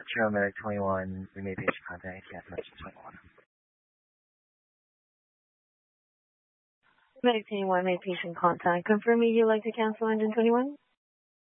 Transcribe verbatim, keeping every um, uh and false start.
True Medic twenty-one, we may patient contact, cancel engine twenty-one. Medic twenty-one, made patient contact. Confirming you'd like to cancel engine twenty-one?